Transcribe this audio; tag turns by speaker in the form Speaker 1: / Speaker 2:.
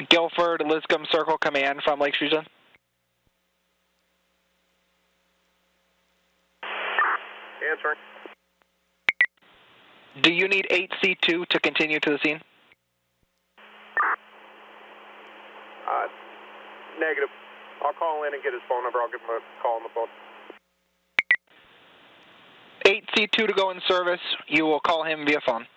Speaker 1: Guilford, Liscombe Circle Command from Lake Susan.
Speaker 2: Answering.
Speaker 1: Do you need 8C2 to continue to the scene?
Speaker 2: Negative. I'll call in and get his phone number. I'll give him a call on the phone.
Speaker 1: 8C2 to go in service. You will call him via phone.